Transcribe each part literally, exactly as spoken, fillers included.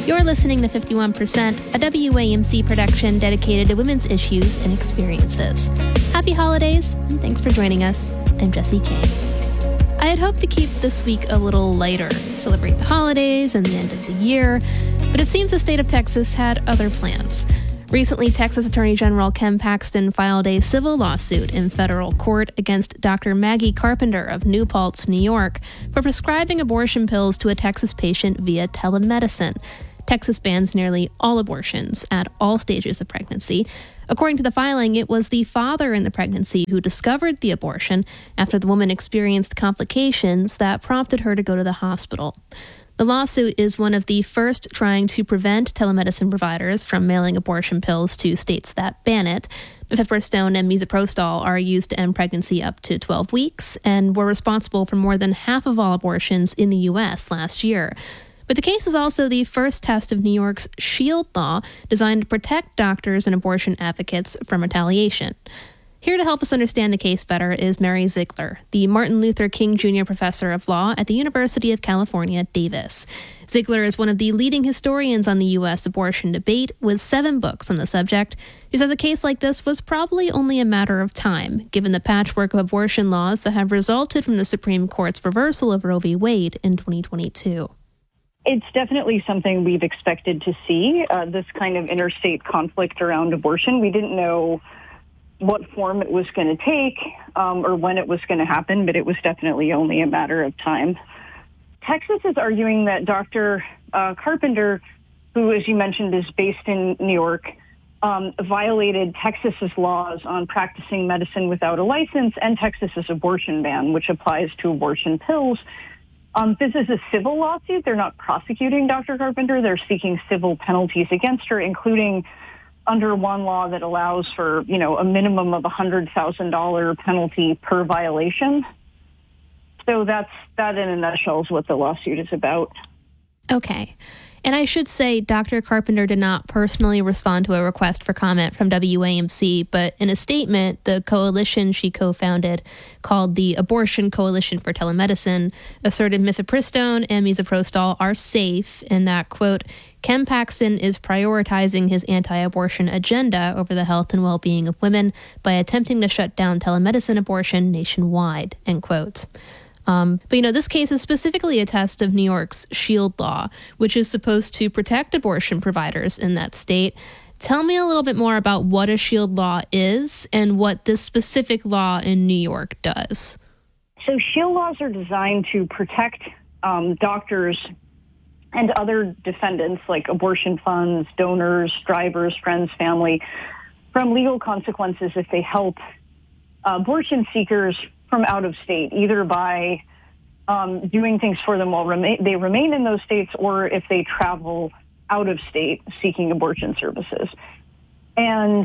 You're listening to fifty-one percent, a W A M C production dedicated to women's issues and experiences. Happy holidays, and thanks for joining us. I'm Jessie Kane. I had hoped to keep this week a little lighter, celebrate the holidays and the end of the year, but it seems the state of Texas had other plans. Recently, Texas Attorney General Ken Paxton filed a civil lawsuit in federal court against Doctor Maggie Carpenter of New Paltz, New York, for prescribing abortion pills to a Texas patient via telemedicine. Texas bans nearly all abortions at all stages of pregnancy. According to the filing, it was the father in the pregnancy who discovered the abortion after the woman experienced complications that prompted her to go to the hospital. The lawsuit is one of the first trying to prevent telemedicine providers from mailing abortion pills to states that ban it. Mifepristone and misoprostol are used to end pregnancy up to twelve weeks and were responsible for more than half of all abortions in the U S last year. But the case is also the first test of New York's SHIELD law, designed to protect doctors and abortion advocates from retaliation. Here to help us understand the case better is Mary Ziegler, the Martin Luther King Junior Professor of Law at the University of California, Davis. Ziegler is one of the leading historians on the U S abortion debate, with seven books on the subject. She says a case like this was probably only a matter of time, given the patchwork of abortion laws that have resulted from the Supreme Court's reversal of Roe v. Wade in twenty twenty-two. It's definitely something we've expected to see, uh, this kind of interstate conflict around abortion. We didn't know what form it was going to take um, or when it was going to happen, but it was definitely only a matter of time. Texas is arguing that Doctor Uh, Carpenter, who, as you mentioned, is based in New York, um, violated Texas's laws on practicing medicine without a license and Texas's abortion ban, which applies to abortion pills. Um, this is a civil lawsuit. They're not prosecuting Doctor Carpenter. They're seeking civil penalties against her, including under one law that allows for, you know, a minimum of a one hundred thousand dollars penalty per violation. So that's, that in a nutshell is what the lawsuit is about. Okay. And I should say Doctor Carpenter did not personally respond to a request for comment from W A M C, but in a statement, the coalition she co-founded, called the Abortion Coalition for Telemedicine, asserted mifepristone and misoprostol are safe and that, quote, Ken Paxton is prioritizing his anti-abortion agenda over the health and well-being of women by attempting to shut down telemedicine abortion nationwide, end quote. Um, but, you know, this case is specifically a test of New York's SHIELD law, which is supposed to protect abortion providers in that state. Tell me a little bit more about what a SHIELD law is and what this specific law in New York does. So SHIELD laws are designed to protect um, doctors and other defendants like abortion funds, donors, drivers, friends, family, from legal consequences if they help uh, abortion seekers from out of state, either by um, doing things for them while rema- they remain in those states or if they travel out of state seeking abortion services. And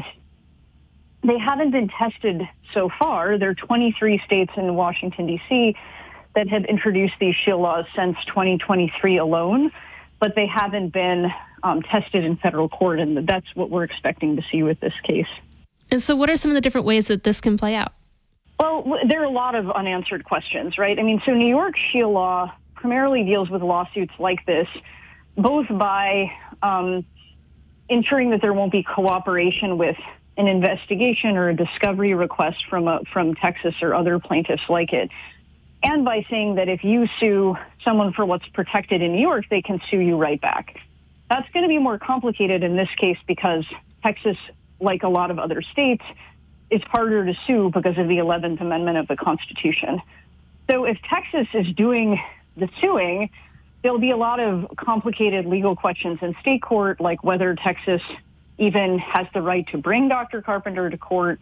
they haven't been tested so far. There are twenty-three states in Washington, D C that have introduced these SHIELD laws since twenty twenty-three alone, but they haven't been um, tested in federal court, and that's what we're expecting to see with this case. And so what are some of the different ways that this can play out? Well, there are a lot of unanswered questions, right? I mean, so New York's SHIELD law primarily deals with lawsuits like this, both by um, ensuring that there won't be cooperation with an investigation or a discovery request from a, from Texas or other plaintiffs like it, and by saying that if you sue someone for what's protected in New York, they can sue you right back. That's going to be more complicated in this case because Texas, like a lot of other states, is harder to sue because of the eleventh Amendment of the Constitution. So if Texas is doing the suing, there'll be a lot of complicated legal questions in state court, like whether Texas even has the right to bring Doctor Carpenter to court.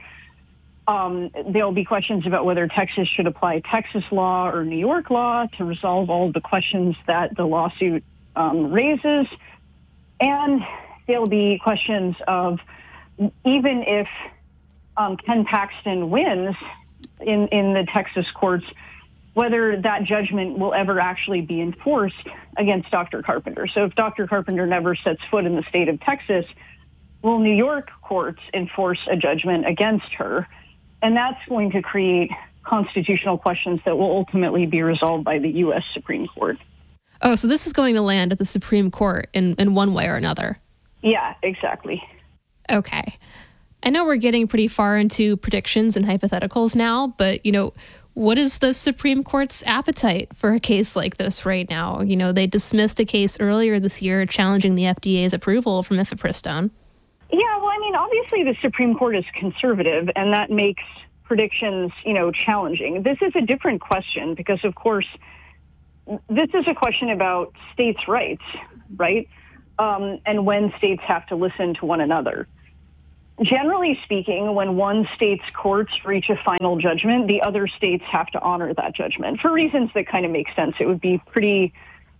Um, there'll be questions about whether Texas should apply Texas law or New York law to resolve all of the questions that the lawsuit um, raises. And there'll be questions of even if Um, Ken Paxton wins in, in the Texas courts, whether that judgment will ever actually be enforced against Doctor Carpenter. So if Doctor Carpenter never sets foot in the state of Texas, will New York courts enforce a judgment against her? And that's going to create constitutional questions that will ultimately be resolved by the U S Supreme Court. Oh, so this is going to land at the Supreme Court in, in one way or another. Yeah, exactly. Okay. I know we're getting pretty far into predictions and hypotheticals now, but, you know, what is the Supreme Court's appetite for a case like this right now? You know, they dismissed a case earlier this year challenging the F D A's approval for mifepristone. Yeah, well, I mean, obviously the Supreme Court is conservative, and that makes predictions, you know, challenging. This is a different question because, of course, this is a question about states' rights, right? Um, and when states have to listen to one another. Generally speaking, when one state's courts reach a final judgment, the other states have to honor that judgment for reasons that kind of make sense. It would be pretty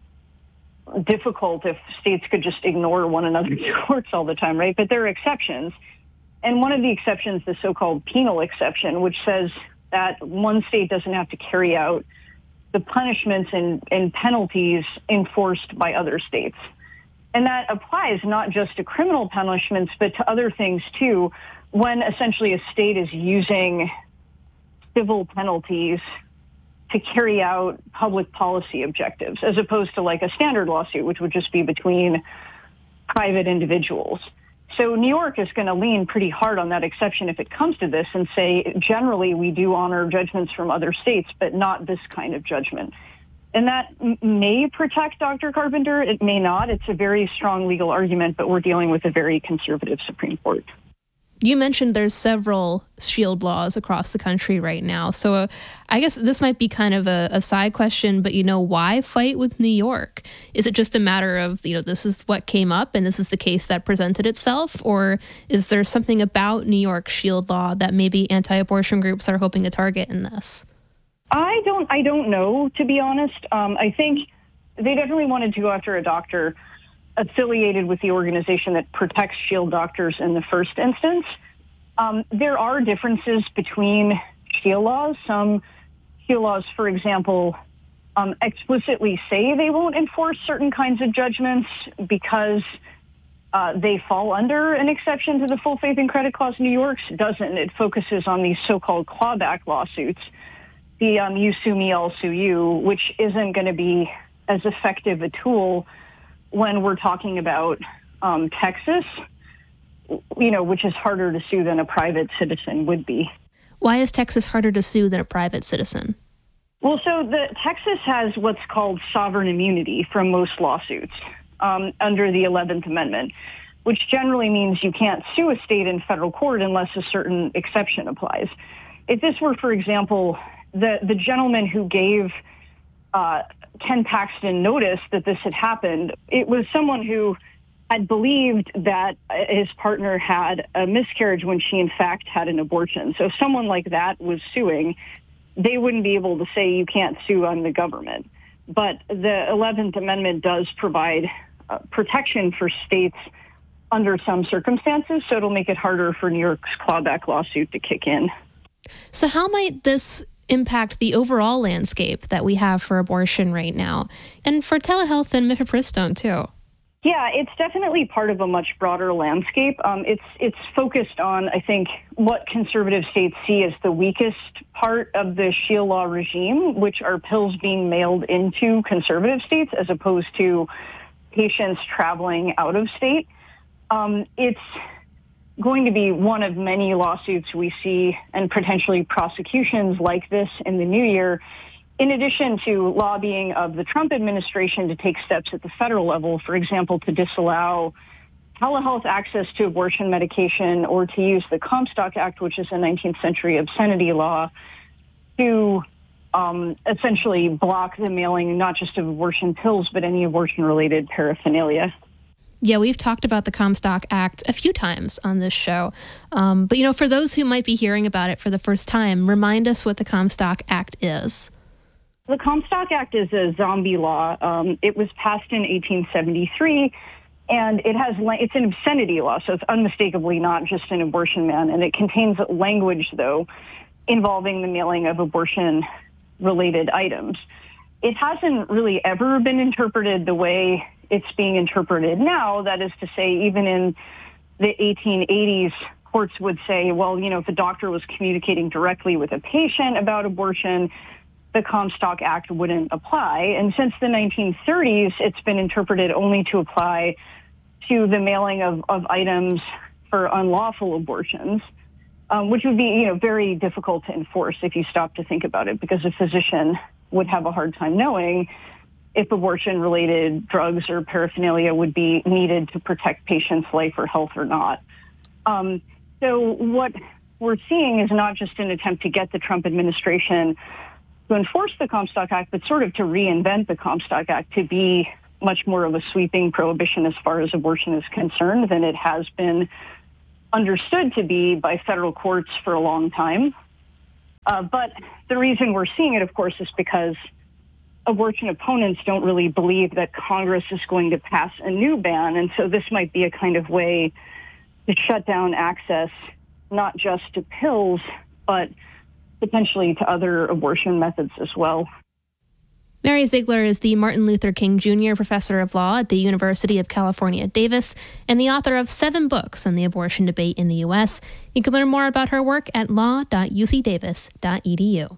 difficult if states could just ignore one another's courts all the time, right? But there are exceptions. And one of the exceptions, the so-called penal exception, which says that one state doesn't have to carry out the punishments and, and penalties enforced by other states. And that applies not just to criminal punishments, but to other things too, when essentially a state is using civil penalties to carry out public policy objectives, as opposed to like a standard lawsuit, which would just be between private individuals. So New York is going to lean pretty hard on that exception if it comes to this and say, generally, we do honor judgments from other states, but not this kind of judgment. And that m- may protect Doctor Carpenter. It may not. It's a very strong legal argument, but we're dealing with a very conservative Supreme Court. You mentioned there's several shield laws across the country right now. So uh, I guess this might be kind of a, a side question, but, you know, why fight with New York? Is it just a matter of, you know, this is what came up and this is the case that presented itself? Or is there something about New York's shield law that maybe anti-abortion groups are hoping to target in this? I don't, I don't know, to be honest. Um, I think they definitely wanted to go after a doctor affiliated with the organization that protects shield doctors in the first instance. Um, there are differences between shield laws. Some shield laws, for example, um, explicitly say they won't enforce certain kinds of judgments because uh, they fall under an exception to the full faith and credit clause. New York's doesn't. It focuses on these so-called clawback lawsuits, the um, you sue me, I'll sue you, which isn't going to be as effective a tool when we're talking about um, Texas, you know, which is harder to sue than a private citizen would be. Why is Texas harder to sue than a private citizen? Well, so the Texas has what's called sovereign immunity from most lawsuits um, under the eleventh Amendment, which generally means you can't sue a state in federal court unless a certain exception applies. If this were, for example, the, the gentleman who gave uh, Ken Paxton notice that this had happened, it was someone who had believed that his partner had a miscarriage when she in fact had an abortion. So if someone like that was suing, they wouldn't be able to say you can't sue on the government. But the eleventh Amendment does provide uh, protection for states under some circumstances, so it'll make it harder for New York's clawback lawsuit to kick in. So how might this impact the overall landscape that we have for abortion right now, and for telehealth and mifepristone too? Yeah, it's definitely part of a much broader landscape. Um, it's it's focused on, I think, what conservative states see as the weakest part of the shield law regime, which are pills being mailed into conservative states as opposed to patients traveling out of state. Um, it's going to be one of many lawsuits we see and potentially prosecutions like this in the new year, in addition to lobbying of the Trump administration to take steps at the federal level, for example, to disallow telehealth access to abortion medication or to use the Comstock Act, which is a nineteenth century obscenity law, to um, essentially block the mailing not just of abortion pills, but any abortion-related paraphernalia. Yeah, we've talked about the Comstock Act a few times on this show. Um, but, you know, for those who might be hearing about it for the first time, remind us what the Comstock Act is. The Comstock Act is a zombie law. Um, it was passed in eighteen seventy-three, and it has it's an obscenity law, so it's unmistakably not just an abortion ban. And it contains language, though, involving the mailing of abortion-related items. It hasn't really ever been interpreted the way it's being interpreted now. That is to say, even in the eighteen eighties, courts would say, well, you know, if a doctor was communicating directly with a patient about abortion, the Comstock Act wouldn't apply. And since the nineteen thirties, it's been interpreted only to apply to the mailing of, of items for unlawful abortions, um, which would be, you know, very difficult to enforce if you stop to think about it, because a physician would have a hard time knowing if abortion-related drugs or paraphernalia would be needed to protect patients' life or health or not. Um, so what we're seeing is not just an attempt to get the Trump administration to enforce the Comstock Act, but sort of to reinvent the Comstock Act to be much more of a sweeping prohibition as far as abortion is concerned than it has been understood to be by federal courts for a long time. Uh, but the reason we're seeing it, of course, is because abortion opponents don't really believe that Congress is going to pass a new ban. And so this might be a kind of way to shut down access, not just to pills, but potentially to other abortion methods as well. Mary Ziegler is the Martin Luther King Junior Professor of Law at the University of California, Davis, and the author of seven books on the abortion debate in the U S. You can learn more about her work at law dot u c davis dot e d u.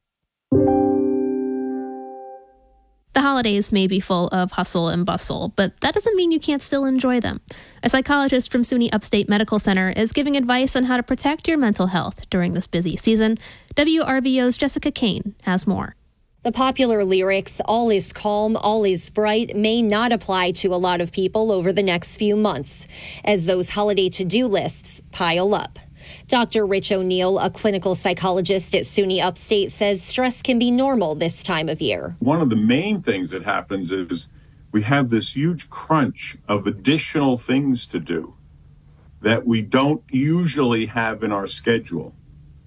The holidays may be full of hustle and bustle, but that doesn't mean you can't still enjoy them. A psychologist from SUNY Upstate Medical Center is giving advice on how to protect your mental health during this busy season. W R V O's Jessica Kane has more. The popular lyrics, "All is calm, all is bright," may not apply to a lot of people over the next few months, as those holiday to-do lists pile up. Doctor Rich O'Neill, a clinical psychologist at SUNY Upstate, says stress can be normal this time of year. One of the main things that happens is we have this huge crunch of additional things to do that we don't usually have in our schedule.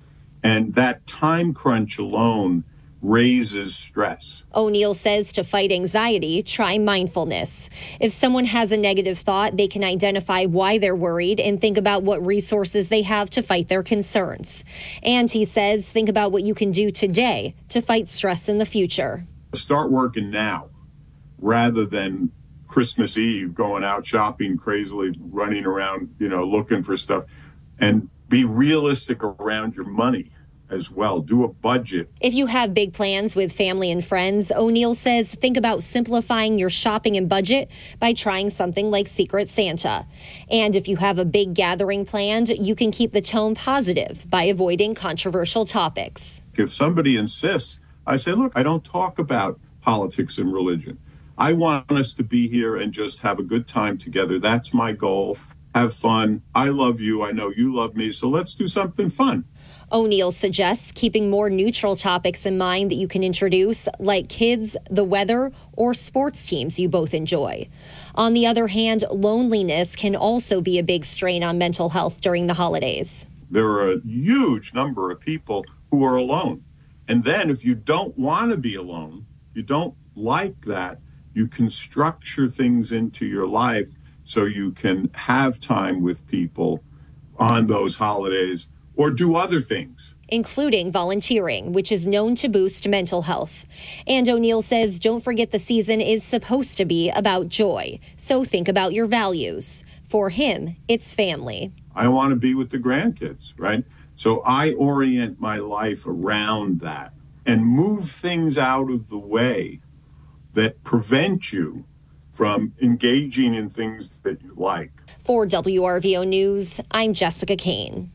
And that time crunch alone raises stress. O'Neill says to fight anxiety, try mindfulness. If someone has a negative thought, they can identify why they're worried and think about what resources they have to fight their concerns. And he says, think about what you can do today to fight stress in the future. Start working now rather than Christmas Eve going out shopping crazily, running around, you know, looking for stuff, and be realistic around your money as well. Do a budget. If you have big plans with family and friends, O'Neill says think about simplifying your shopping and budget by trying something like Secret Santa. And if you have a big gathering planned, you can keep the tone positive by avoiding controversial topics. If somebody insists, I say, look, I don't talk about politics and religion. I want us to be here and just have a good time together. That's my goal. Have fun. I love you. I know you love me. So let's do something fun. O'Neill suggests keeping more neutral topics in mind that you can introduce, like kids, the weather, or sports teams you both enjoy. On the other hand, loneliness can also be a big strain on mental health during the holidays. There are a huge number of people who are alone. And then if you don't want to be alone, you don't like that, you can structure things into your life so you can have time with people on those holidays or do other things, including volunteering, which is known to boost mental health. And O'Neill says, don't forget the season is supposed to be about joy. So think about your values. For him, it's family. I want to be with the grandkids, right? So I orient my life around that and move things out of the way that prevent you from engaging in things that you like. For W R V O News, I'm Jessica Kane.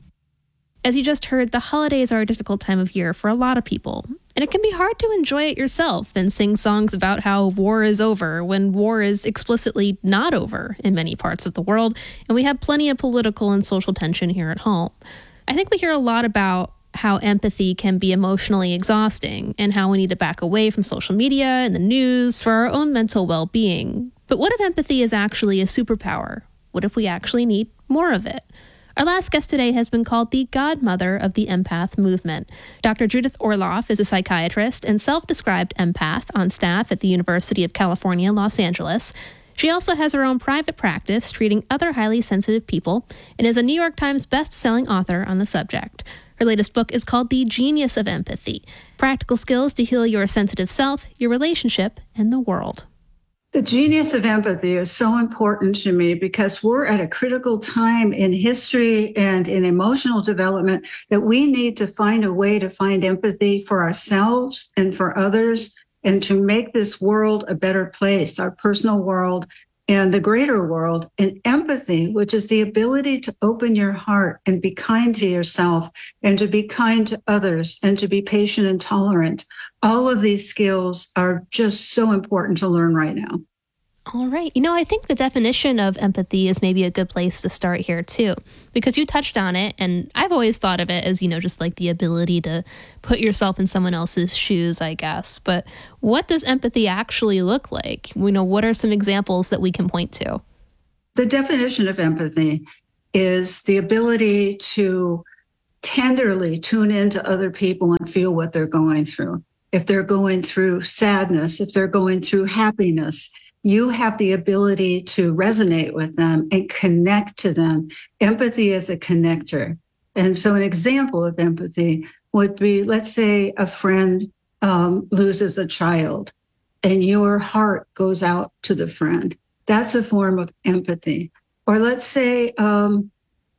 As you just heard, the holidays are a difficult time of year for a lot of people. And it can be hard to enjoy it yourself and sing songs about how war is over when war is explicitly not over in many parts of the world, and we have plenty of political and social tension here at home. I think we hear a lot about how empathy can be emotionally exhausting and how we need to back away from social media and the news for our own mental well-being. But what if empathy is actually a superpower? What if we actually need more of it? Our last guest today has been called the godmother of the empath movement. Doctor Judith Orloff is a psychiatrist and self-described empath on staff at the University of California, Los Angeles. She also has her own private practice treating other highly sensitive people and is a New York Times best-selling author on the subject. Her latest book is called The Genius of Empathy: Practical Skills to Heal Your Sensitive Self, Your Relationship, and the World. The genius of empathy is so important to me because we're at a critical time in history and in emotional development that we need to find a way to find empathy for ourselves and for others and to make this world a better place, our personal world and the greater world. And empathy, which is the ability to open your heart and be kind to yourself and to be kind to others and to be patient and tolerant. All of these skills are just so important to learn right now. All right. You know, I think the definition of empathy is maybe a good place to start here, too, because you touched on it. And I've always thought of it as, you know, just like the ability to put yourself in someone else's shoes, I guess. But what does empathy actually look like? You know, what are some examples that we can point to? The definition of empathy is the ability to tenderly tune into other people and feel what they're going through. If they're going through sadness, if they're going through happiness, you have the ability to resonate with them and connect to them. Empathy is a connector. And so an example of empathy would be, let's say a friend um, loses a child and your heart goes out to the friend. That's a form of empathy. Or let's say um,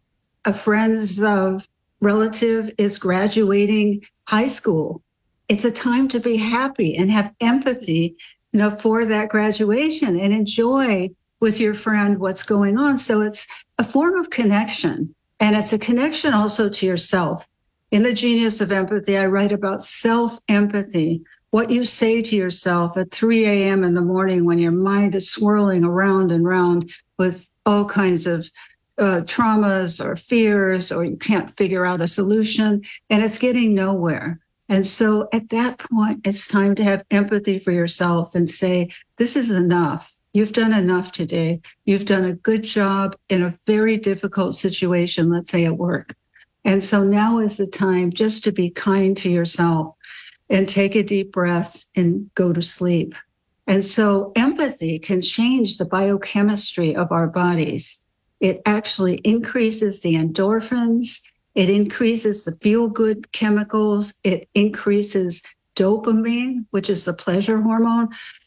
a friend's uh, relative is graduating high school. It's a time to be happy and have empathy, you know, for that graduation and enjoy with your friend what's going on. So it's a form of connection, and it's a connection also to yourself. In The Genius of Empathy, I write about self-empathy, what you say to yourself at three a.m. in the morning when your mind is swirling around and round with all kinds of uh, traumas or fears, or you can't figure out a solution, and it's getting nowhere. And so at that point, it's time to have empathy for yourself and say, this is enough. You've done enough today. You've done a good job in a very difficult situation, let's say at work. And so now is the time just to be kind to yourself and take a deep breath and go to sleep. And so empathy can change the biochemistry of our bodies. It actually increases the endorphins. It increases the feel-good chemicals. It increases dopamine, which is the pleasure hormone.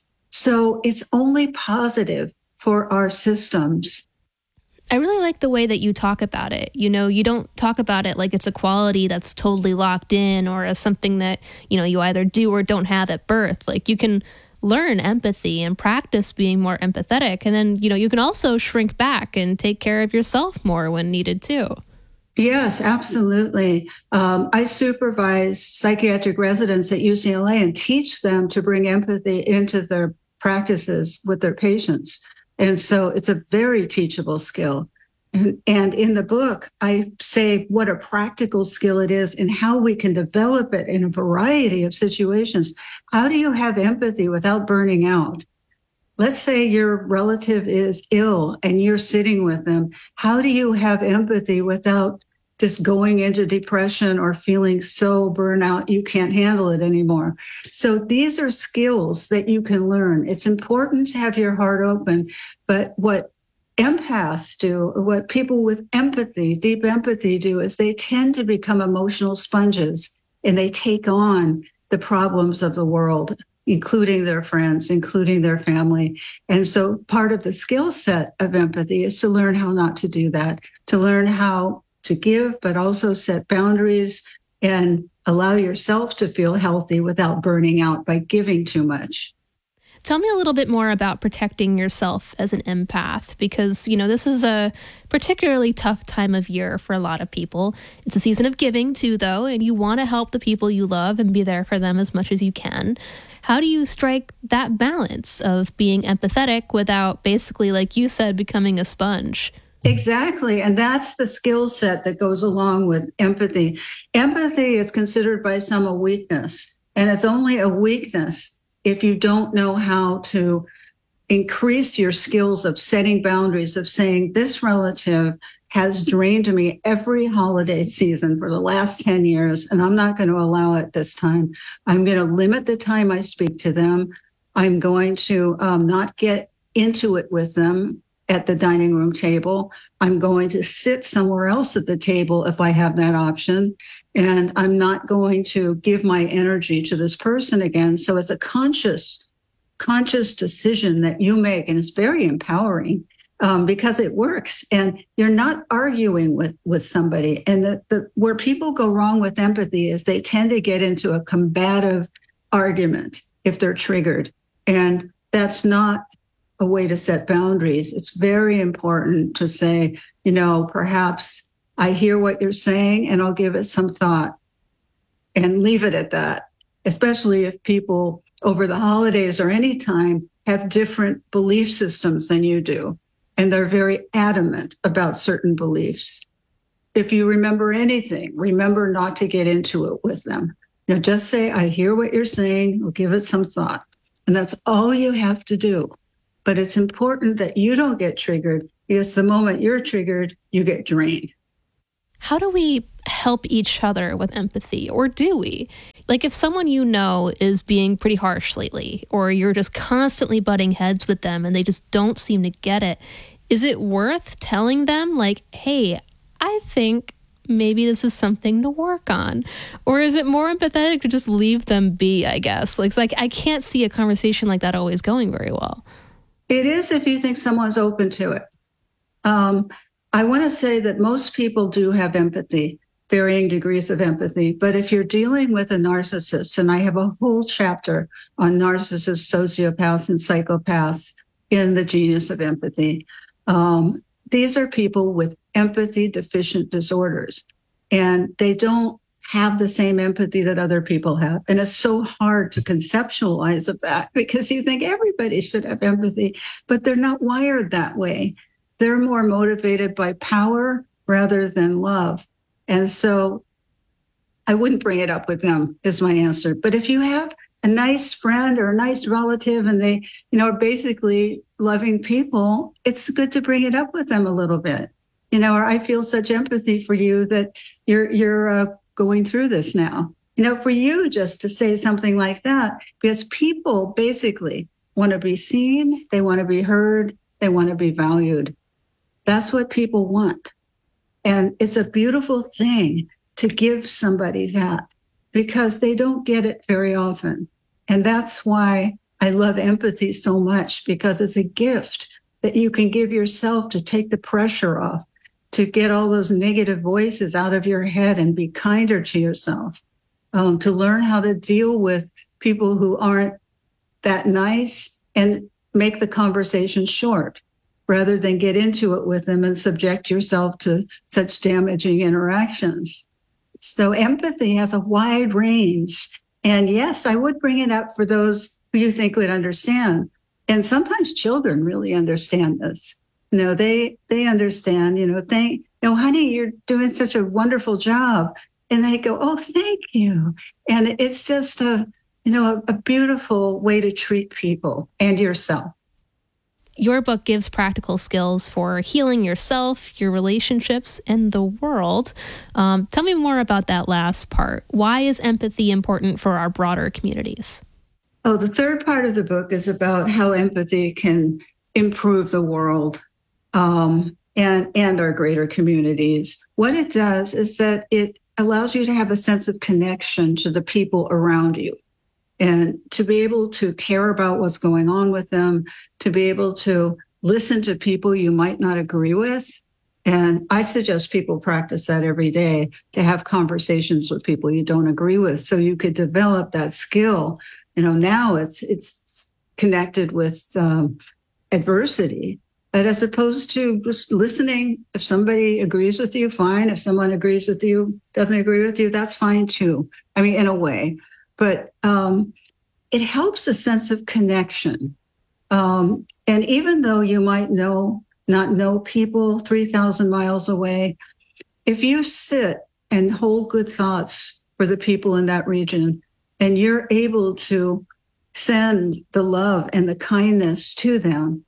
So it's only positive for our systems. I really like the way that you talk about it. You know, you don't talk about it like it's a quality that's totally locked in or as something that, you know, you either do or don't have at birth. Like you can learn empathy and practice being more empathetic. And then, you know, you can also shrink back and take care of yourself more when needed too. Yes, absolutely. Um, I supervise psychiatric residents at U C L A and teach them to bring empathy into their practices with their patients. And so it's a very teachable skill. And, and in the book, I say what a practical skill it is and how we can develop it in a variety of situations. How do you have empathy without burning out? Let's say your relative is ill and you're sitting with them. How do you have empathy without just going into depression or feeling so burnout you can't handle it anymore? So these are skills that you can learn. It's important to have your heart open, but what empaths do, or what people with empathy, deep empathy do, is they tend to become emotional sponges and they take on the problems of the world, including their friends, including their family. And so part of the skill set of empathy is to learn how not to do that, to learn how to give, but also set boundaries and allow yourself to feel healthy without burning out by giving too much. Tell me a little bit more about protecting yourself as an empath, because, you know, this is a particularly tough time of year for a lot of people. It's a season of giving too, though, and you want to help the people you love and be there for them as much as you can. How do you strike that balance of being empathetic without basically, like you said, becoming a sponge? Exactly. And that's the skill set that goes along with empathy. Empathy is considered by some a weakness, and it's only a weakness if you don't know how to increase your skills of setting boundaries, of saying, this relative has drained me every holiday season for the last ten years, and I'm not going to allow it this time. I'm going to limit the time I speak to them. I'm going to um, not get into it with them at the dining room table. I'm going to sit somewhere else at the table if I have that option. And I'm not going to give my energy to this person again. So it's a conscious conscious decision that you make, and it's very empowering um, because it works, and you're not arguing with with somebody. And the, the where people go wrong with empathy is they tend to get into a combative argument if they're triggered, and that's not a way to set boundaries. It's very important to say, you know, perhaps I hear what you're saying and I'll give it some thought and leave it at that, especially if people over the holidays or any time have different belief systems than you do, and they're very adamant about certain beliefs. If you remember anything, remember not to get into it with them. You know, just say, I hear what you're saying, or give it some thought. And that's all you have to do. But it's important that you don't get triggered, because the moment you're triggered, you get drained. How do we help each other with empathy, or do we? Like, if someone you know is being pretty harsh lately, or you're just constantly butting heads with them and they just don't seem to get it, is it worth telling them, like, hey, I think maybe this is something to work on? Or is it more empathetic to just leave them be, I guess? Like, it's like I can't see a conversation like that always going very well. It is if you think someone's open to it. Um, I want to say that most people do have empathy, varying degrees of empathy. But if you're dealing with a narcissist, and I have a whole chapter on narcissists, sociopaths, and psychopaths in the Genius of Empathy, um, these are people with empathy deficient disorders, and they don't have the same empathy that other people have. And it's so hard to conceptualize of that, because you think everybody should have empathy, but they're not wired that way. They're more motivated by power rather than love. And so I wouldn't bring it up with them, is my answer. But if you have a nice friend or a nice relative and they, you know, are basically loving people, it's good to bring it up with them a little bit. You know, or I feel such empathy for you that you're, you're, uh, going through this now. You know, for you just to say something like that, because people basically want to be seen, they want to be heard, they want to be valued. That's what people want. And it's a beautiful thing to give somebody that, because they don't get it very often. And that's why I love empathy so much, because it's a gift that you can give yourself to take the pressure off, to get all those negative voices out of your head and be kinder to yourself, um, to learn how to deal with people who aren't that nice and make the conversation short rather than get into it with them and subject yourself to such damaging interactions. So empathy has a wide range. And yes, I would bring it up for those who you think would understand. And sometimes children really understand this. You know, they they understand, you know, they, you know, honey, you're doing such a wonderful job. And they go, oh, thank you. And it's just a, you know, a, a beautiful way to treat people and yourself. Your book gives practical skills for healing yourself, your relationships, and the world. Um, tell me more about that last part. Why is empathy important for our broader communities? Oh, the third part of the book is about how empathy can improve the world. Um, and, and our greater communities. What it does is that it allows you to have a sense of connection to the people around you, and to be able to care about what's going on with them, to be able to listen to people you might not agree with. And I suggest people practice that every day, to have conversations with people you don't agree with, so you could develop that skill. You know, now it's it's connected with um, adversity. But as opposed to just listening, if somebody agrees with you, fine. If someone agrees with you, doesn't agree with you, that's fine too. I mean, in a way. But um, it helps a sense of connection. Um, and even though you might know, not know people three thousand miles away, if you sit and hold good thoughts for the people in that region, and you're able to send the love and the kindness to them,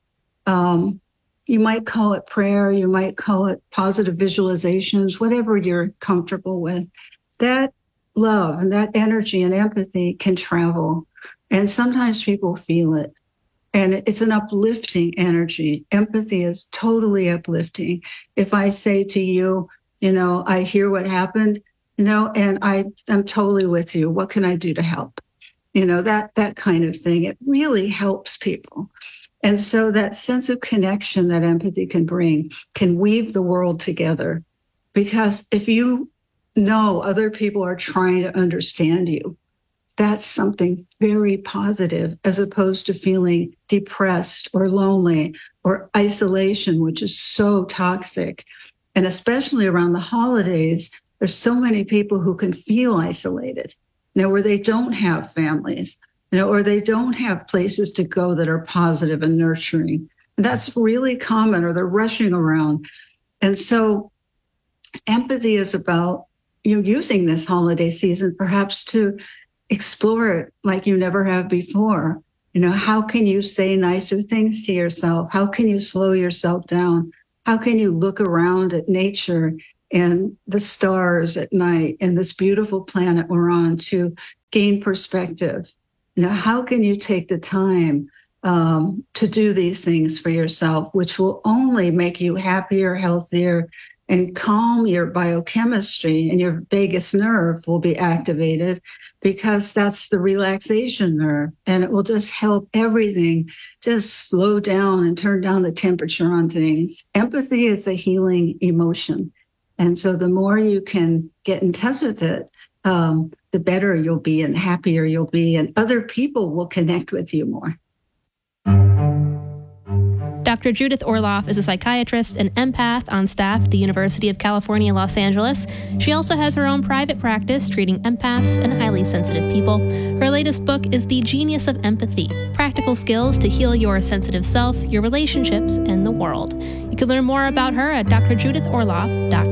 um, you might call it prayer, you might call it positive visualizations, whatever you're comfortable with. That love and that energy and empathy can travel. And sometimes people feel it. And it's an uplifting energy. Empathy is totally uplifting. If I say to you, you know, I hear what happened, you know, and I am totally with you. What can I do to help? you know, that that kind of thing. It really helps people. And so that sense of connection that empathy can bring can weave the world together. Because if you know other people are trying to understand you, that's something very positive, as opposed to feeling depressed or lonely or isolation, which is so toxic. And especially around the holidays, there's so many people who can feel isolated, you know, where they don't have families, you know, or they don't have places to go that are positive and nurturing. And that's really common, or they're rushing around. And so empathy is about, you know, using this holiday season perhaps to explore it like you never have before. You know, how can you say nicer things to yourself? How can you slow yourself down? How can you look around at nature and the stars at night and this beautiful planet we're on to gain perspective? You know, how can you take the time um, to do these things for yourself, which will only make you happier, healthier, and calm your biochemistry, and your vagus nerve will be activated, because that's the relaxation nerve, and it will just help everything just slow down and turn down the temperature on things. Empathy is a healing emotion. And so the more you can get in touch with it, um, the better you'll be and happier you'll be, and other people will connect with you more. Doctor Judith Orloff is a psychiatrist and empath on staff at the University of California, Los Angeles. She also has her own private practice treating empaths and highly sensitive people. Her latest book is The Genius of Empathy: Practical Skills to Heal Your Sensitive Self, Your Relationships, and the World. You can learn more about her at d r judith orloff dot